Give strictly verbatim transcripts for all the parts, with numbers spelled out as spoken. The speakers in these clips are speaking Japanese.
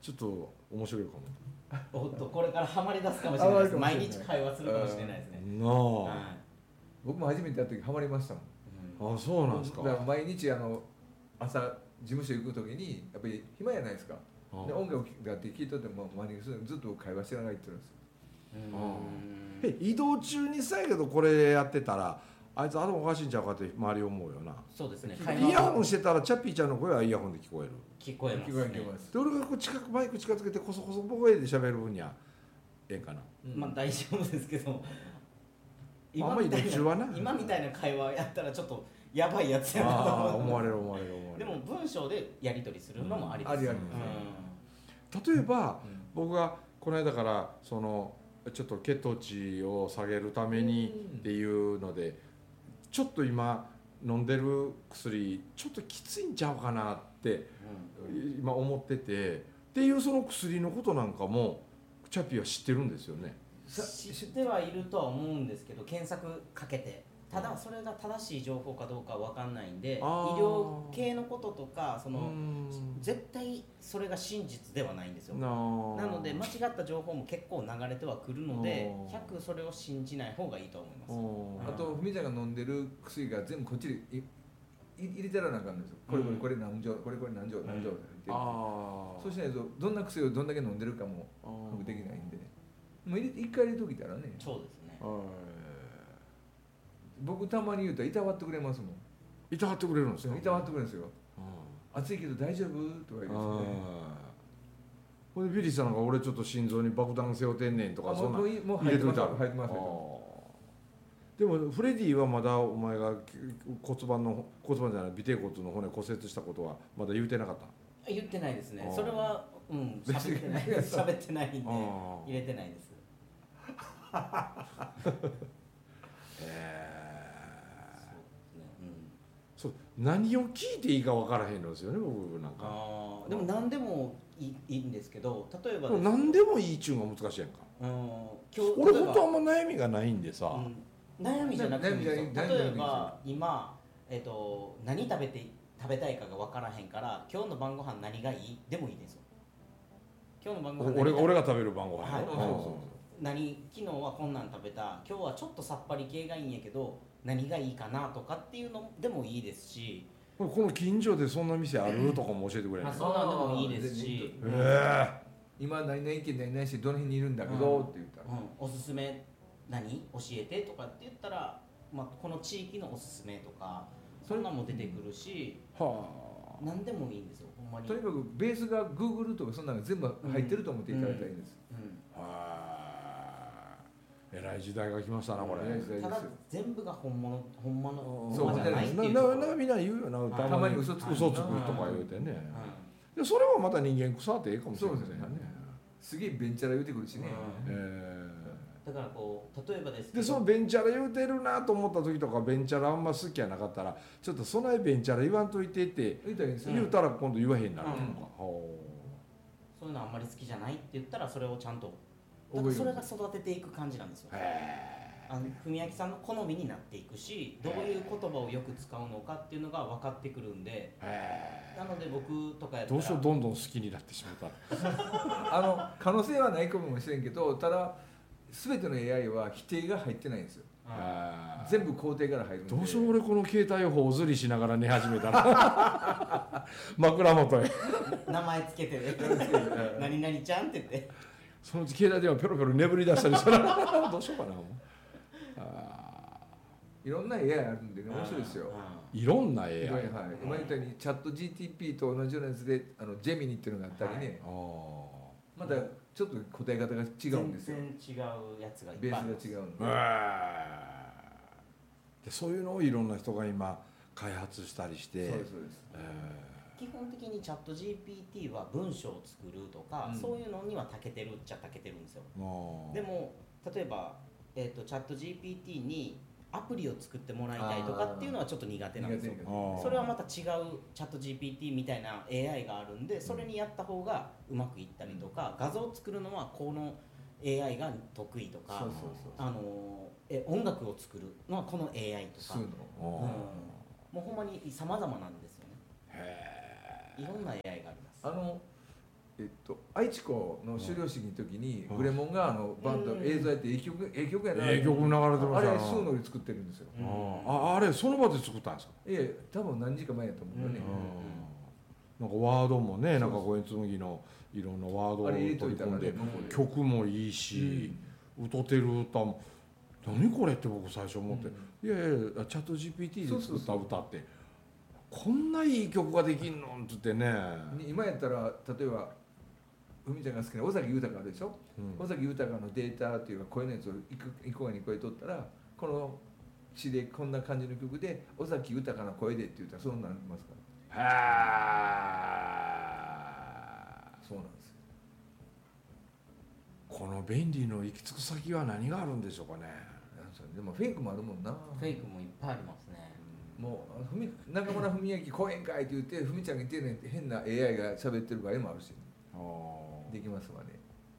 ちょっと面白いかも。おっとこれからハマり出すかもしれないです。毎日会話するかもしれないですね。 なあ、 はい、 僕も初めてやった時ハマりましたもん、 うん、あ、そうなんですか。 だから毎日あの朝事務所行く時にやっぱり暇やないですか。で音楽があって聞いとってもマネするずっと会話しながら行ってるんですよ。 うん、え移動中にさえけどこれやってたらあいつ頭おかしいんちゃうかって周り思うよな。 そうですね。 イヤホンしてたらチャッピーちゃんの声はイヤホンで聞こえる。 聞こえます、ね、 聞こえます。 で俺がこう近くマイク近づけてこそこそ声で喋る分にはええかな、 うん、まあ大丈夫ですけど、 今みたいな今みたいな会話やったらちょっとやばいやつやなと思われる思われる思われる。 でも文章でやり取りするのもありです、 うん、ありありです、うん、例えば、うん、僕がこの間からそのちょっと血糖値を下げるためにっていうので、ちょっと今飲んでる薬ちょっときついんちゃうかなって今思ってて、っていうその薬のことなんかもチャッピーは知ってるんですよね。 知ってはいるとは思うんですけど、検索かけて、ただそれが正しい情報かどうかは分かんないんで、医療系のこととかその絶対それが真実ではないんですよ。なので間違った情報も結構流れてはくるので、ひゃくそれを信じない方がいいと思います。 あとふみちゃんが飲んでる薬が全部こっちで入れてらなあかんんですよ。これこれこれ何錠、これこれ何錠何錠って言って、そうしないとどんな薬をどんだけ飲んでるかも僕できないんで、もう入れ一回入れときたらね。 そうですね。 僕たまに言うといたわってくれますもん。 いたわってくれるんですよ。 いたわってくれるんですよ。暑いけど大丈夫とか言うんですよね。 これでビリーさんが俺ちょっと心臓に爆弾背負てんねんとかそんな入れといたら入ってます。 でもフレディはまだお前が骨盤の骨盤じゃない尾てい骨の骨骨折したことはまだ言うてなかった。 言ってないですね。それはうん喋ってない喋ってないんで入れてないです。 そう、何を聞いていいか分からへんのですよね、僕なんか。 あでも何でもい い, いいんですけど、例えば何でもいいっちゅうのが難しいやんか。うん、俺本当あんま悩みがないんでさ、 うん、悩みじゃなくてもいいですよ。例えば今、えー、と何食べて食べたいかが分からへんから、今日の晩ご飯何がいいでもいいですよ。今日の晩ご飯俺, 俺が食べる晩ご飯、はい、 何昨日はこんなん食べた、今日はちょっとさっぱり系がいいんやけど何がいいかなとかっていうのでもいいですし、 この近所でそんな店あるとかも教えてくれる、 まあ、そんなんでもいいですし、 えー、 今何々県何々市どの辺にいるんだけど、うん、って言ったら、 うん、おすすめ何教えてとかって言ったら、まあ、この地域のおすすめとかそんなんも出てくるし、はあ、何でもいいんですよほんまに。 とにかくベースが Google とかそんなの全部入ってると思っていただいたらいいんです。 えらい時代が来ましたなこれ。 ただ全部が本物本物そうじゃないっていうところ。なみんな言うよな、たまに嘘つく嘘つくとか言うてね。でそれはまた人間腐ってええかもしれませんよね。 すげえベンチャラ言うてくるしね。 だからこう例えばですけど、 でそのベンチャラ言うてるなと思った時とか、ベンチャラあんま好きやなかったらちょっとそないベンチャラ言わんといてって言うたら今度言わへんなるとか、 そういうのあんまり好きじゃないって言ったらそれをちゃんとだからそれが育てていく感じなんですよ。あの文明さんの好みになっていくし、どういう言葉をよく使うのかっていうのが分かってくるんで、なので僕とかやったらどうしようどんどん好きになってしまったあの可能性はないかもしれんけど、ただ全ての エーアイ は否定が入ってないんですよ。全部肯定から入るんで。 どうしよう俺この携帯をほおずりしながら寝始めたら枕元へ名前つけてね何々ちゃんって言って、 そのうち携帯電話ペロペロ眠り出したりしたらどうしようかな。あいろんな エーアイ あるんでね、面白いですよ。 いろんな エーアイ、 はい、今言ったようにチャット ジーティーピー と同じようなやつであのジェミニっていうのがあったりね、はい、またちょっと答え方が違うんですよ。 全然違うやつがいっぱいベースが違うんで、 でそういうのをいろんな人が今開発したりして。 そうですそうです、 えー基本的にチャット ジーピーティー は文章を作るとか、うん、そういうのには長けてるっちゃ長けてるんですよ。でも例えば、えーと、チャット ジーピーティー にアプリを作ってもらいたいとかっていうのはちょっと苦手なんですよ。それはまた違うチャット ジーピーティー みたいな エーアイ があるんで、それにやった方がうまくいったりとか、画像を作るのはこの エーアイ が得意とか、あのえ音楽を作るのはこの エーアイ とか、うん、もうほんまに様々なんですよね。へいろんな エーアイ があります。 あのえっと、愛知校の修了式の時にグレモンがあのバンド映像やってええ曲ええ曲やなええ曲流れてましたあれスーノリ作ってるんですよ。 ああれその場で作ったんですか。 いえ多分何時か前やと思うよね。 なんかワードもねなんか五円紬のいろんなワードを取り込んで曲もいいし、歌ってる歌も何これって僕最初思って、いやいやチャット ジーピーティー で作った歌ってこんないい曲ができんのって言ってね。 今やったら例えばふみちゃんが好きな尾崎豊あるでしょ、うん、尾崎豊のデータっていうか声のやつをいこがに声取ったらこの詩でこんな感じの曲で尾崎豊の声でって言ったらそうなりますから。へー、そうなんですよ。 この便利の行き着く先は何があるんでしょうかね。 でもフェイクもあるもんな。 フェイクもいっぱいありますね。 もうふみ中村文明講演会って言ってふみちゃんが言ってるね変な エーアイ が喋ってる場合もあるし、ね、できますわね。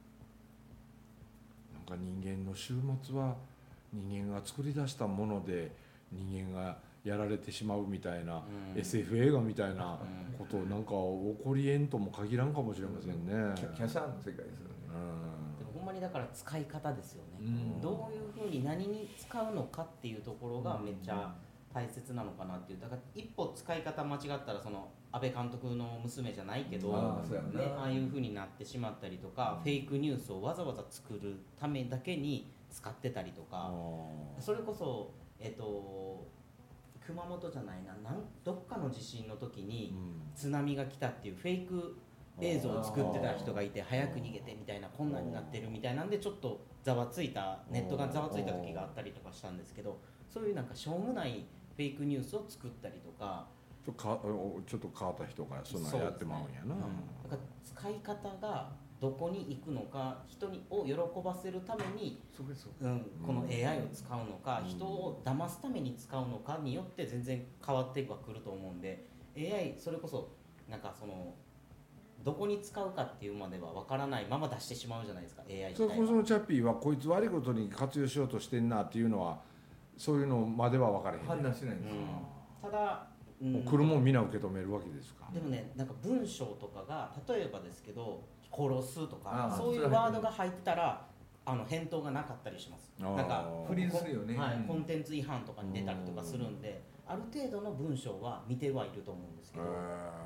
なんか人間の終末は人間が作り出したもので人間がやられてしまうみたいな、うん、エスエフ 映画みたいなことなんか起こりえんとも限らんかもしれませんね。 キャ、キャシャーの世界ですよね。 うん、でもほんまにだから使い方ですよね、うん、どういうふうに何に使うのかっていうところがめっちゃ大切なのかなっていう。だから一歩使い方間違ったらその安倍監督の娘じゃないけど、 あ, ね、 ああいうふうになってしまったりとか、フェイクニュースをわざわざ作るためだけに使ってたりとか、それこそえっと熊本じゃないな、なんどっかの地震の時に津波が来たっていうフェイク映像を作ってた人がいて、早く逃げてみたいな、こんなになってるみたいなんでちょっとざわついた、ネットがざわついた時があったりとかしたんですけど、そういうなんかしょうもないフェイクニュースを作ったりとか、 ちょっとかちょっと変わった人がそんなやってまうんやな。 だから使い方がどこに行くのか、人にを喜ばせるために、うん、この エーアイ を使うのか、うん、人を騙すために使うのかによって全然変わってはくると思うんで、 エーアイ それこそなんかそのどこに使うかっていうまでは分からないまま出してしまうじゃないですか エーアイ 自体は。 そこそのチャッピーはこいつ悪いことに活用しようとしてんなっていうのはそういうのまでは分からへん、ね、 判断しないんですよ、 うん、ただ、うん、 もう来るもんみんな受け止めるわけですか。 でもね、なんか文章とかが例えばですけど殺すとかそういうワードが入ったらあの返答がなかったりします。なんかフリーズするよね、 はい、コンテンツ違反とかに出たりとかするんで、ある程度の文章は見てはいると思うんですけど、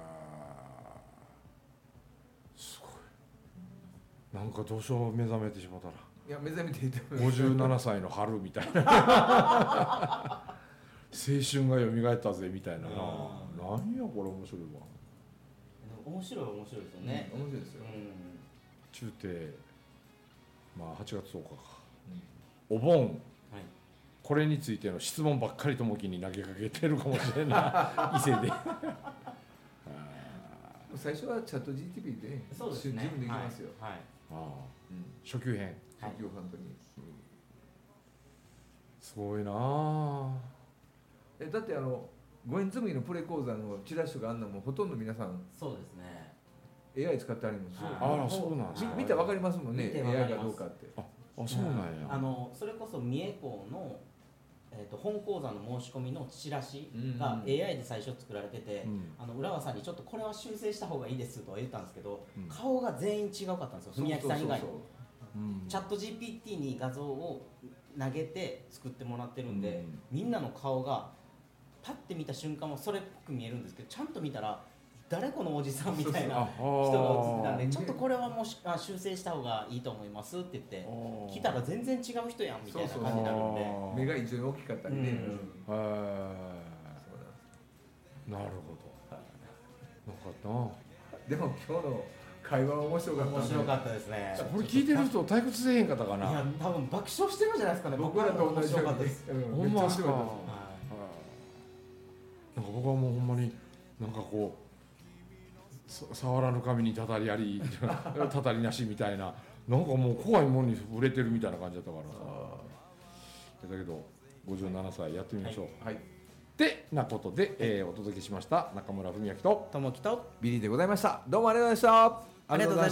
すごいなんかどうしよう目覚めてしまったら、 いや目覚めていてごじゅうななさいの春みたいな青春が蘇ったぜみたいな、何やこれ面白いわ。 面白い面白いですよね、 うん、面白いですよ、うん、 中帝まあはちがつとおかか、うん、お盆、はい、これについての質問ばっかりともきに投げかけてるかもしれない伊勢で最初はチャット ジーティーピー で、ね、 そうですね、 自分できますよ、 はいはい、 あ、うん、初級編、 初級本当に、うん、 すごいなあ。 えだってあの五円紬のプレ講座のチラシとかあんなもんほとんど皆さんそうですねエーアイ 使ってあります。 あらそうなんですか。 見てわかりますもんね エーアイ かどうかって。 ああそうなんや。 あのそれこそ三重校の、えー、と本講座の申し込みのチラシが エーアイ で最初作られてて、うん、あの浦和さんにちょっとこれは修正した方がいいですとは言ったんですけど、うん、顔が全員違うかったんですよ、文明さん以外に。チャット ジーピーティー に画像を投げて作ってもらってるんで、うん、みんなの顔がパッて見た瞬間はそれっぽく見えるんですけど、ちゃんと見たら誰このおじさんみたいな人が映ってたんで、ちょっとこれはもしあ修正した方がいいと思いますって言って来たら全然違う人やんみたいな感じになるんで、 目が異常に大きかったりね、うん、 へえなるほど、なんかな。でも今日の会話は面白かった、ね、 面白かったですね。 これ聞いてる人退屈せえへんかったかな。 いや多分爆笑してるんじゃないですかね。 僕らと同じように。 ほんまですか。なんか僕はもうほんまになんかこう触らぬ神にたたりありたたりなしみたいな、なんかもう怖いものに触れてるみたいな感じだったからさ。だけどごじゅうななさいやってみましょう。はい。はい、でなことで、えー、お届けしました中村文明と友樹とビリーでございました。どうもありがとうございました。 ありがとうございました。